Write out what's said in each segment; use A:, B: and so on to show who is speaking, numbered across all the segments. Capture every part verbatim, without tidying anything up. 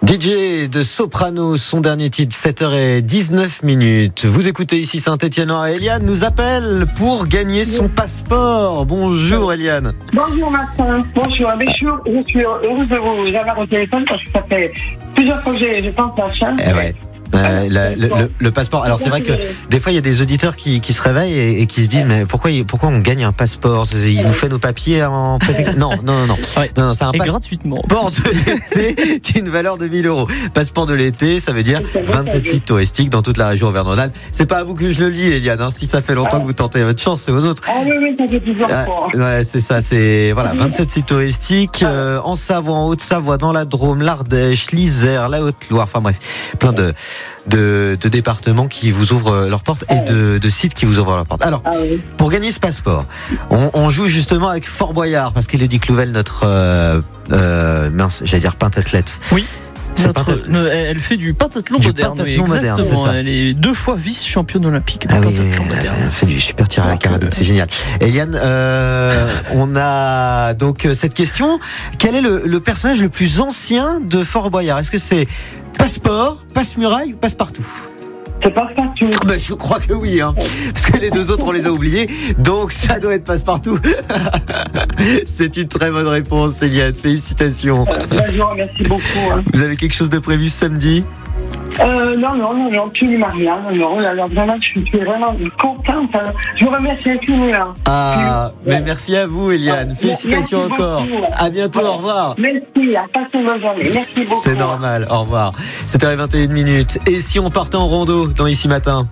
A: D J de Soprano, son dernier titre, sept heures dix-neuf minutes. Vous écoutez ici Saint-Étienne. Eliane nous appelle pour gagner son passeport. Bonjour Eliane.
B: Bonjour Martin. Bonjour. Je suis, je suis heureuse de vous avoir au téléphone parce que ça fait plusieurs fois que je, je pense à la chaîne.
A: Eh ouais. Euh, la, le, le, le passeport. Alors c'est vrai que des fois il y a des auditeurs qui, qui se réveillent et, et qui se disent mais pourquoi pourquoi on gagne un passeport? Il nous fait nos papiers en préfecture. Non non non non.
C: Ouais.
A: non, non c'est un
C: et
A: passe-
C: gratuitement.
A: Passeport de l'été d'une valeur de mille euros. Passeport de l'été, ça veut dire vingt-sept sites touristiques dans toute la région Auvergne-Rhône-Alpes. C'est pas à vous que je le dis, Eliane. Hein. Si ça fait longtemps que vous tentez votre chance, c'est aux autres.
B: Ah oui oui, ça fait plusieurs
A: Ah,
B: fois.
A: ouais, c'est ça. C'est voilà, vingt-sept sites touristiques euh, en Savoie, en Haute-Savoie, dans la Drôme, l'Ardèche, l'Isère, la Haute-Loire. Enfin bref, plein de de, de départements qui vous ouvrent leurs portes et de, de sites qui vous ouvrent leurs portes. Alors,
B: Ah oui.
A: pour gagner ce passeport, on, on joue justement avec Fort Boyard parce qu'Élodie Clouvel, notre euh, euh, mince, j'allais dire pentathlète.
C: Oui.
A: C'est
C: Notre-
A: pentathlon.
C: ne- elle fait du pentathlon
A: Du
C: moderne. oui,
A: pentathlon moderne,
C: exactement.
A: c'est ça.
C: Elle est deux fois vice-championne olympique de
A: Ah oui,
C: pentathlon
A: elle
C: moderne.
A: fait du super tir à la
C: Donc,
A: carabine,
C: euh,
A: c'est génial. Eliane, euh, on a donc euh, cette question. Quel est le, le personnage le plus ancien de Fort Boyard? Est-ce que c'est Passeport, Passe-Muraille ou Passe-Partout?
B: C'est pas ça tu.
A: Ben, je crois que oui, hein, parce que les deux autres on les a oubliés, donc ça doit être Passe-Partout. C'est une très bonne réponse, Eliane. Félicitations.
B: Bonjour, merci beaucoup. Hein.
A: Vous avez quelque chose de prévu ce samedi?
B: Euh, non, non, non, non, absolument rien. Non, non, alors vraiment, je suis vraiment contente. Hein. Je vous remercie infiniment.
A: Ah,
B: Ouais.
A: mais merci à vous, Eliane.
B: Merci
A: Félicitations
B: beaucoup.
A: encore. À bientôt, au revoir.
B: Merci, à passer une bonne journée. Merci beaucoup.
A: C'est normal, au revoir. sept heures vingt et une minutes. Et si on partait en rando dans Ici Matin?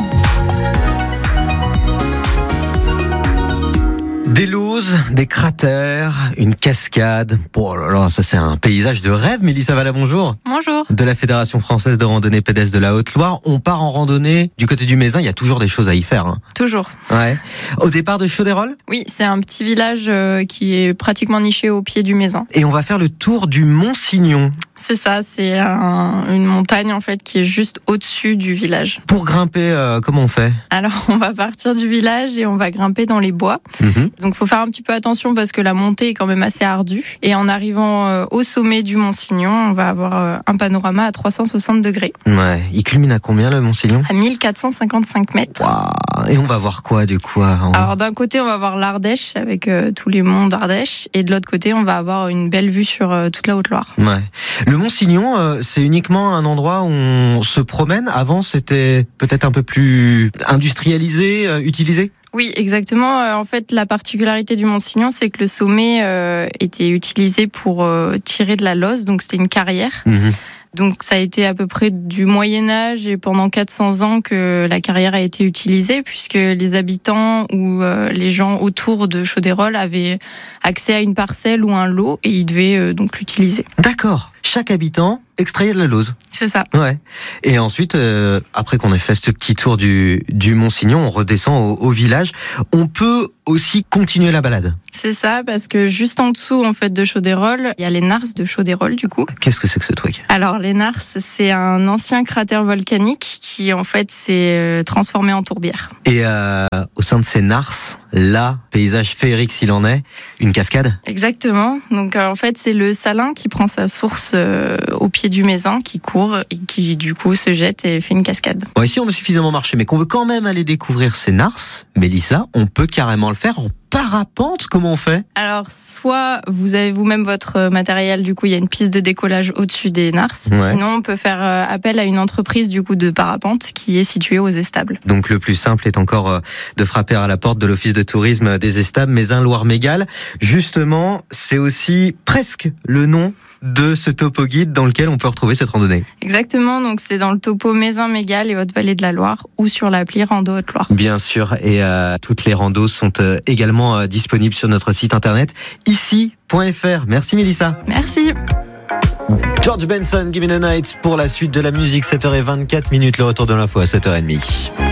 A: Des louses, des cratères, une cascade. Oh là là, ça c'est un paysage de rêve. Mélissa Vallat, bonjour.
D: Bonjour.
A: De la Fédération Française de Randonnée Pédestre de la Haute-Loire. On part en randonnée du côté du Mézin. Il y a toujours des choses à y faire. Hein.
D: Toujours.
A: Ouais. Au départ de Chauderolles.
D: Oui, c'est un petit village euh, qui est pratiquement niché au pied du Mézin.
A: Et on va faire le tour du Mont-Signon.
D: C'est ça, c'est un- une montagne en fait qui est juste au-dessus du village.
A: Pour grimper, euh, comment on fait?
D: Alors on va partir du village et on va grimper dans les bois.
A: Mhm.
D: Donc faut faire un petit peu attention parce que la montée est quand même assez ardue. Et en arrivant euh, au sommet du Mont-Signon, on va avoir euh, un panorama à trois cent soixante degrés,
A: Ouais. Il culmine à combien le Mont-Signon?
D: à mille quatre cent cinquante-cinq mètres.
A: Waouh. Et on va voir quoi du coup en-
D: Alors d'un côté on va voir l'Ardèche avec euh, tous les monts d'Ardèche et de l'autre côté on va avoir une belle vue sur euh, toute la Haute-Loire.
A: Ouais. Le Mont-Signon, euh, c'est uniquement un endroit où on se promène. Avant, c'était peut-être un peu plus industrialisé, euh, utilisé.
D: Oui, exactement. Euh, En fait, la particularité du Mont-Signon, c'est que le sommet euh, était utilisé pour euh, tirer de la loze, donc c'était une carrière.
A: Mhm.
D: Donc ça a été à peu près du Moyen-Âge et pendant quatre cents ans que la carrière a été utilisée, puisque les habitants ou euh, les gens autour de Chauderolles avaient accès à une parcelle ou un lot et ils devaient euh, donc l'utiliser.
A: D'accord. Chaque habitant extrayait de la lauze.
D: C'est ça.
A: Ouais. Et ensuite, euh, après qu'on ait fait ce petit tour du, du Mont-Signon, on redescend au, au village. On peut aussi continuer la balade.
D: C'est ça, parce que juste en dessous en fait de Chauderolles, il y a les Nars de Chauderolles du coup.
A: Qu'est-ce que c'est que ce truc?
D: Alors les Nars, c'est un ancien cratère volcanique qui en fait s'est euh, transformé en tourbière.
A: Et euh, au sein de ces nars, là, paysage féerique s'il en est, une cascade.
D: Exactement. Donc euh, en fait, c'est le Salin qui prend sa source euh, au pied du Mézin, qui court et qui du coup se jette et fait une cascade.
A: Bon, ici on a suffisamment marché, mais qu'on veut quand même aller découvrir ces nars, Mélissa, on peut carrément le faire en parapente. Comment on fait?
D: Alors soit vous avez vous-même votre matériel, du coup il y a une piste de décollage au-dessus des Nars.
A: Ouais.
D: Sinon on peut faire euh, appel à une entreprise du coup de parapente qui est située aux Estables.
A: Donc le plus simple est encore euh, de frapper à la porte de l'office de tourisme des Estables, Mézin-Loire-Mégale. Justement, c'est aussi presque le nom de ce topo guide dans lequel on peut retrouver cette randonnée.
D: Exactement, donc c'est dans le topo Mézin-Mégale et Haute-Vallée de la Loire ou sur l'appli Rando Haute-Loire.
A: Bien sûr, et euh, toutes les randos sont euh, également euh, disponibles sur notre site internet ici point f r. Merci Mélissa.
D: Merci.
A: George Benson, Give Me the Night pour la suite de la musique, sept heures vingt-quatre minutes, le retour de l'info à sept heures trente.